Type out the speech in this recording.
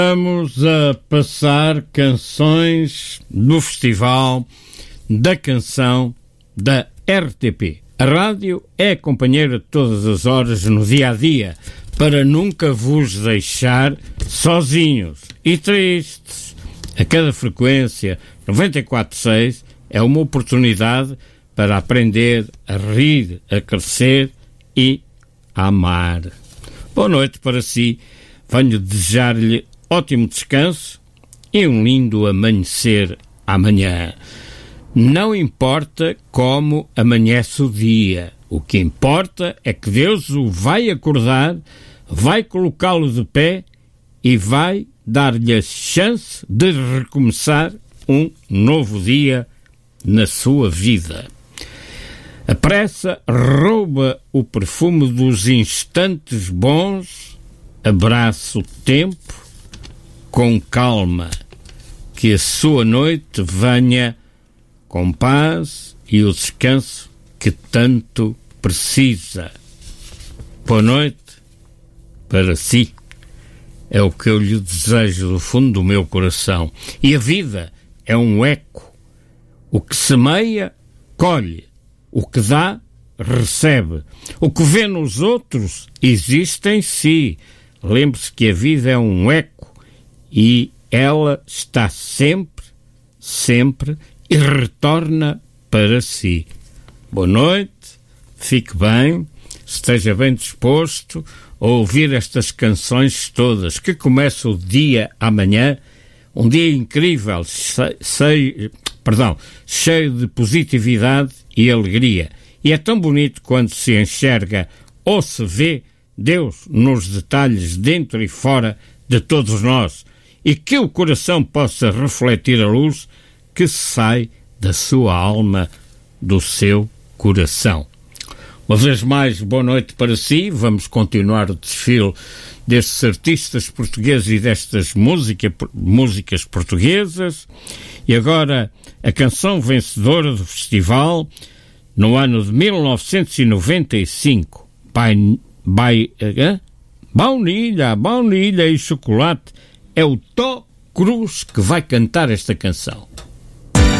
Vamos a passar canções do Festival da Canção da RTP. A rádio é companheira de todas as horas no dia-a-dia, para nunca vos deixar sozinhos e tristes. A cada frequência 94.6 é uma oportunidade para aprender a rir, a crescer e a amar. Boa noite para si. Venho desejar-lhe ótimo descanso e um lindo amanhecer amanhã. Não importa como amanhece o dia. O que importa é que Deus o vai acordar, vai colocá-lo de pé e vai dar-lhe a chance de recomeçar um novo dia na sua vida. A pressa rouba o perfume dos instantes bons. Abraça o tempo com calma, que a sua noite venha com paz e o descanso que tanto precisa. Boa noite para si. É o que eu lhe desejo do fundo do meu coração. E a vida é um eco. O que semeia, colhe. O que dá, recebe. O que vê nos outros, existe em si. Lembre-se que a vida é um eco e ela está sempre, sempre e retorna para si. Boa noite, fique bem, esteja bem disposto a ouvir estas canções todas, que começa o dia amanhã, um dia incrível, cheio de positividade e alegria. E é tão bonito quando se enxerga ou se vê Deus nos detalhes dentro e fora de todos nós, e que o coração possa refletir a luz que sai da sua alma, do seu coração. Uma vez mais, boa noite para si. Vamos continuar o desfile destes artistas portugueses e destas músicas portuguesas. E agora, a canção vencedora do festival, no ano de 1995, Baunilha e Chocolate, é o Tó Cruz que vai cantar esta canção.